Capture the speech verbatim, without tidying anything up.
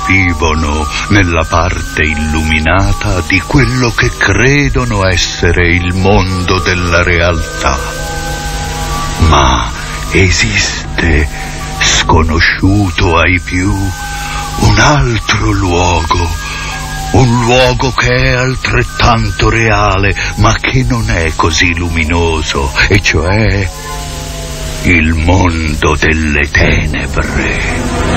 vivono nella parte illuminata di quello che credono essere il mondo della realtà. Ma esiste, sconosciuto ai più, un altro luogo, un luogo che è altrettanto reale, ma che non è così luminoso, e cioè il mondo delle tenebre.